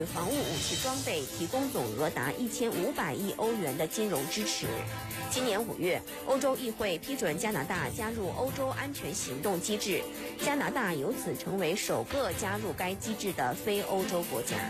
防务武器装备提供总额达1500亿欧元的金融支持。今年5月，欧洲议会批准加拿大加入欧洲安全行动机制，加拿大由此成为首个加入该机制的非欧洲国家。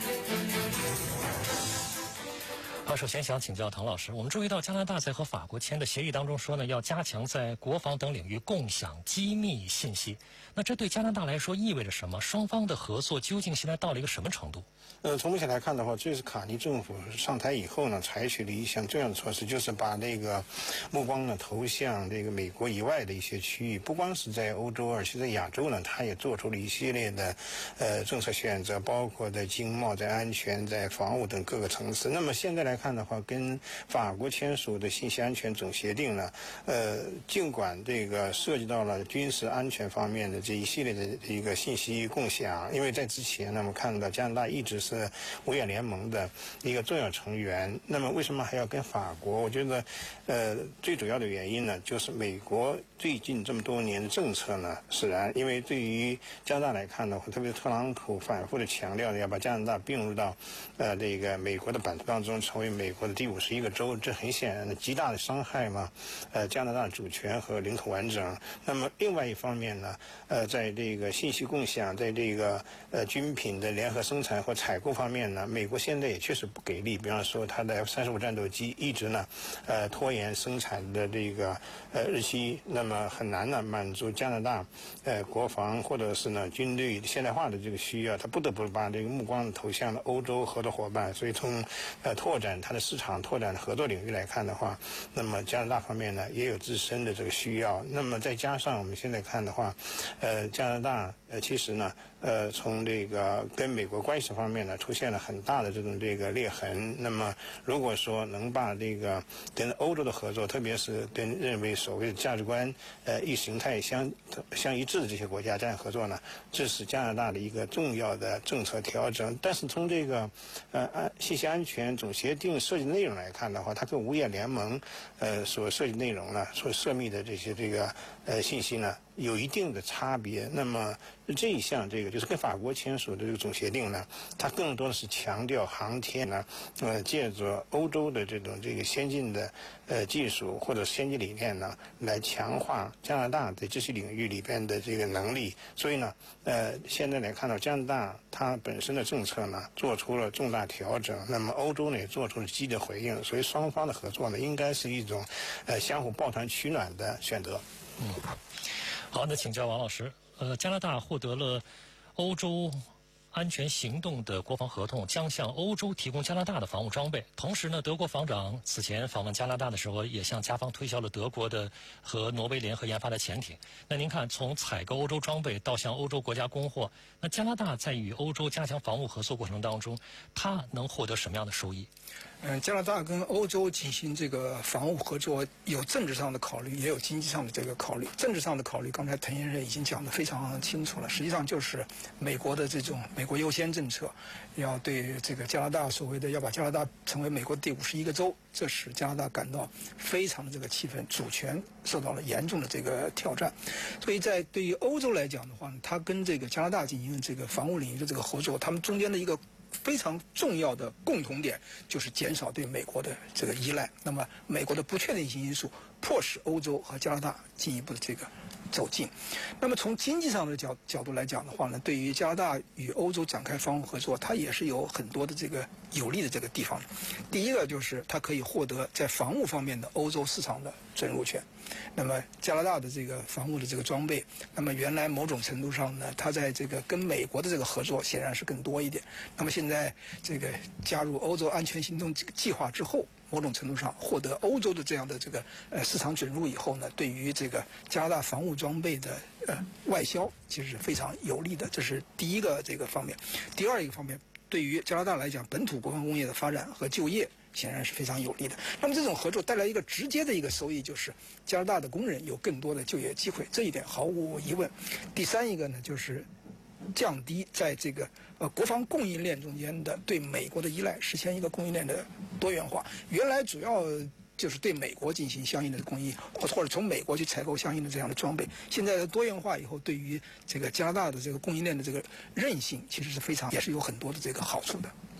好，首先想请教唐老师，我们注意到加拿大在和法国签的协议当中说呢，要加强在国防等领域共享机密信息。那这对加拿大来说意味着什么？双方的合作究竟现在到了一个什么程度？ 从目前来看的话，这是卡尼政府上台以后呢，采取了一项重要的措施，就是把那个目光呢投向这个美国以外的一些区域，不光是在欧洲，而且在亚洲呢，它也做出了一系列的政策选择，包括在经贸、在安全、在防务等各个层次。那么现在来看的话，跟法国签署的信息安全总协定呢，尽管这个涉及到了军事安全方面的这一系列的一个信息共享，因为在之前呢，我们看到加拿大一直是五眼联盟的一个重要成员。那么为什么还要跟法国？我觉得，最主要的原因呢，就是美国最近这么多年的政策呢，使然，因为对于加拿大来看的话，特别是特朗普反复的强调要把加拿大并入到这个美国的版图当中，成为美国的第51个州，这很显然的极大的伤害嘛，加拿大的主权和领土完整。那么另外一方面呢，在这个信息共享，在这个军品的联合生产和采购方面呢，美国现在也确实不给力。比方说，它的F-35战斗机一直呢，拖延生产的这个日期，那么很难呢满足加拿大国防或者是呢军队现代化的这个需要，它不得不把这个目光投向了欧洲合作伙伴。所以从拓展它的市场、拓展合作领域来看的话，那么加拿大方面呢也有自身的这个需要。那么再加上我们现在看的话，加拿大其实呢从这个跟美国关系方面呢出现了很大的这种这个裂痕。那么如果说能把这个跟欧洲的合作，特别是跟认为所谓的价值观意识形态相一致的这些国家这样合作呢，这是加拿大的一个重要的政策调整。但是从这个信息安全总协定涉及的内容来看的话，它跟五眼联盟所涉及内容呢，所涉密的这些这个信息呢，有一定的差别。那么这一项这个就是跟法国签署的这个总协定呢，它更多的是强调航天呢，借着欧洲的这种这个先进的技术或者先进理念呢，来强化加拿大在这些领域里边的这个能力。所以呢，现在来看到加拿大它本身的政策呢做出了重大调整，那么欧洲呢也做出了积极的回应，所以双方的合作呢应该是一种相互抱团取暖的选择。 好，那请教王老师，加拿大获得了欧洲安全行动的国防合同，将向欧洲提供加拿大的防务装备。同时呢，德国防长此前访问加拿大的时候，也向加方推销了德国的和挪威联合研发的潜艇。那您看，从采购欧洲装备到向欧洲国家供货，那加拿大在与欧洲加强防务合作过程当中，它能获得什么样的收益？ 加拿大跟欧洲进行这个防务合作，有政治上的考虑，也有经济上的这个考虑。政治上的考虑，刚才滕先生已经讲得非常清楚了。实际上就是美国的这种美国优先政策，要对这个加拿大所谓的要把加拿大成为美国第51个州，这使加拿大感到非常的这个气愤，主权受到了严重的这个挑战。所以在对于欧洲来讲的话呢，它跟这个加拿大进行这个防务领域的这个合作，他们中间的一个非常重要的共同点就是减少对美国的这个依赖。那么美国的不确定性因素迫使欧洲和加拿大进一步的这个走近。那么从经济上的角度来讲的话呢，对于加拿大与欧洲展开防务合作，它也是有很多的这个有利的这个地方。第一个就是它可以获得在防务方面的欧洲市场的准入权。那么加拿大的这个防务的这个装备，那么原来某种程度上呢，它在这个跟美国的这个合作显然是更多一点。那么现在这个加入欧洲安全行动这个计划之后，某种程度上获得欧洲的这样的这个市场准入以后呢，对于这个加拿大防务装备的外销其实是非常有利的。这是第一个这个方面。第二一个方面，对于加拿大来讲，本土国防工业的发展和就业显然是非常有利的。那么这种合作带来一个直接的一个收益，就是加拿大的工人有更多的就业机会，这一点毫无疑问。第三一个呢，就是降低在这个国防供应链中间的对美国的依赖，实现一个供应链的多元化。原来主要就是对美国进行相应的供应，或者从美国去采购相应的这样的装备。现在的多元化以后，对于这个加拿大的这个供应链的这个韧性，其实是非常也是有很多的这个好处的。